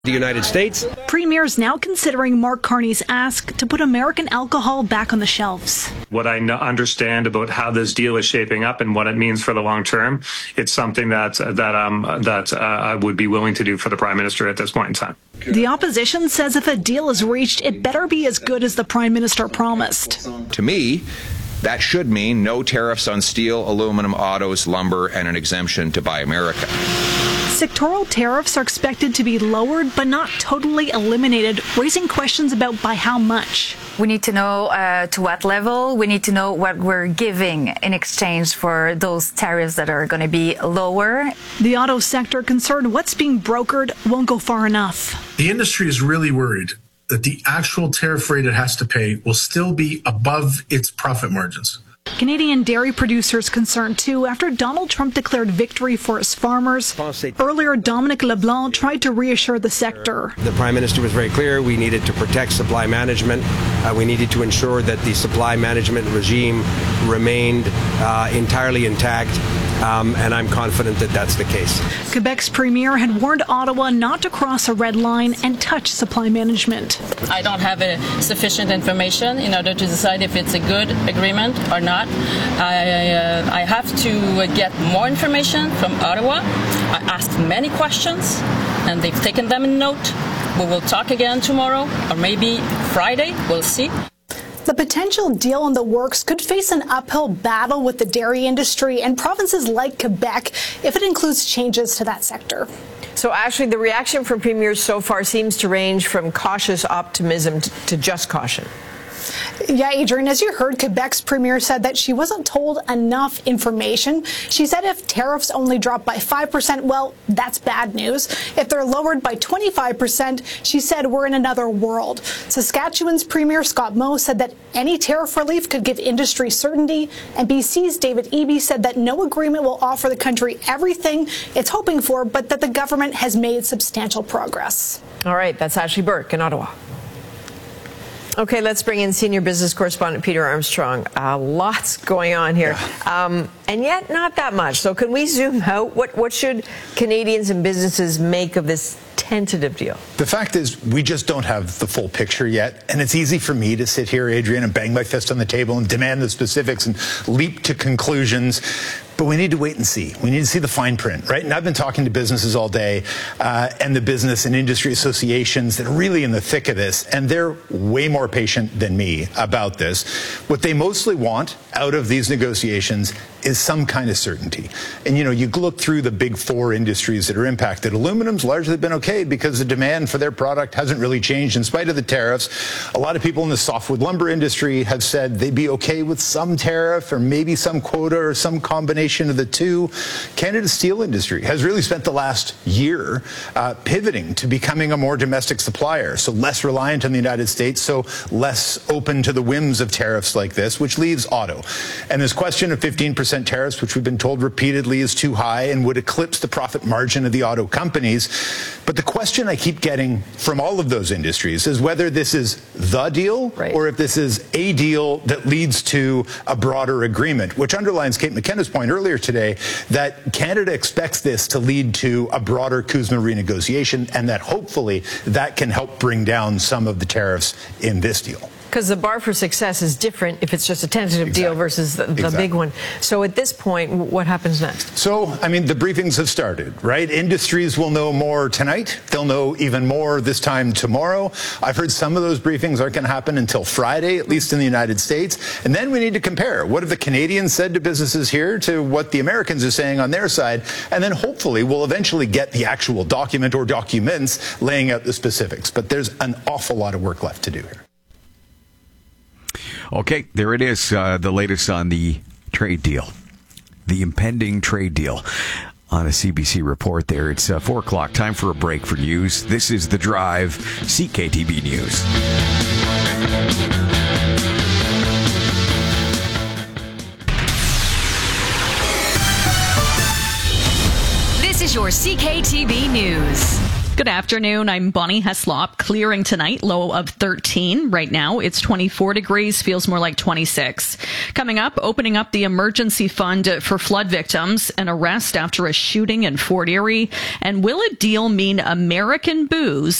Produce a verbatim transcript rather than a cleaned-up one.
the United States. Premier's now considering Mark Carney's ask to put American alcohol back on the shelves. What I understand about how this deal is shaping up and what it means for the long term, it's something that that um that uh, I would be willing to do for the Prime Minister at this point in time. The opposition says if a deal is reached, it better be as good as the Prime Minister promised. To me, that should mean no tariffs on steel, aluminum, autos, lumber, and an exemption to Buy America. Sectoral tariffs are expected to be lowered but not totally eliminated, raising questions about by how much. We need to know uh, to what level. We need to know what we're giving in exchange for those tariffs that are going to be lower. The auto sector concerned what's being brokered won't go far enough. The industry is really worried that the actual tariff rate it has to pay will still be above its profit margins. Canadian dairy producers concerned too after Donald Trump declared victory for his farmers. Earlier, Dominic LeBlanc tried to reassure the sector. The Prime Minister was very clear. We needed to protect supply management. Uh, we needed to ensure that the supply management regime remained uh, entirely intact. Um, and I'm confident that that's the case. Quebec's premier had warned Ottawa not to cross a red line and touch supply management. I don't have a sufficient information in order to decide if it's a good agreement or not. I, uh, I have to get more information from Ottawa. I asked many questions, and they've taken them in note. We will talk again tomorrow, or maybe Friday. We'll see. The potential deal in the works could face an uphill battle with the dairy industry and provinces like Quebec if it includes changes to that sector. So, Ashley, the reaction from premiers so far seems to range from cautious optimism to just caution. Yeah, Adrian, as you heard, Quebec's premier said that she wasn't told enough information. She said if tariffs only drop by five percent, well, that's bad news. If they're lowered by twenty-five percent, she said we're in another world. Saskatchewan's premier Scott Moe said that any tariff relief could give industry certainty. And B C's David Eby said that no agreement will offer the country everything it's hoping for, but that the government has made substantial progress. All right, that's Ashley Burke in Ottawa. Okay, let's bring in senior business correspondent Peter Armstrong. Uh, lots going on here, yeah. um, and yet not that much. So can we zoom out? What, what should Canadians and businesses make of this tentative deal? The fact is, we just don't have the full picture yet, and it's easy for me to sit here, Adrian, and bang my fist on the table and demand the specifics and leap to conclusions. But we need to wait and see. We need to see the fine print, right? And I've been talking to businesses all day uh, and the business and industry associations that are really in the thick of this, and they're way more patient than me about this. What they mostly want out of these negotiations is some kind of certainty. And, you know, you look through the big four industries that are impacted. Aluminum's largely been okay because the demand for their product hasn't really changed in spite of the tariffs. A lot of people in the softwood lumber industry have said they'd be okay with some tariff or maybe some quota or some combination of the two. Canada's steel industry has really spent the last year uh, pivoting to becoming a more domestic supplier, so less reliant on the United States, so less open to the whims of tariffs like this, which leaves auto. And this question of fifteen percent tariffs, which we've been told repeatedly is too high and would eclipse the profit margin of the auto companies. But the question I keep getting from all of those industries is whether this is the deal right. or if this is a deal that leads to a broader agreement, which underlines Kate McKenna's point earlier today that Canada expects this to lead to a broader CUSMA renegotiation and that hopefully that can help bring down some of the tariffs in this deal. Because the bar for success is different if it's just a tentative exactly. deal versus the, the exactly. big one. So at this point, what happens next? So, I mean, the briefings have started, right? Industries will know more tonight. They'll know even more this time tomorrow. I've heard some of those briefings aren't going to happen until Friday, at least in the United States. And then we need to compare. What have the Canadians said to businesses here to what the Americans are saying on their side? And then hopefully we'll eventually get the actual document or documents laying out the specifics. But there's an awful lot of work left to do here. Okay, there it is, uh, the latest on the trade deal, the impending trade deal on a C B C report there. It's uh, four o'clock, time for a break for news. This is The Drive, C K T B News. This is your C K T B News. Good afternoon. I'm Bonnie Heslop. Clearing tonight, low of thirteen. Right now, it's twenty-four degrees, feels more like twenty-six. Coming up, opening up the emergency fund for flood victims, an arrest after a shooting in Fort Erie. And will a deal mean American booze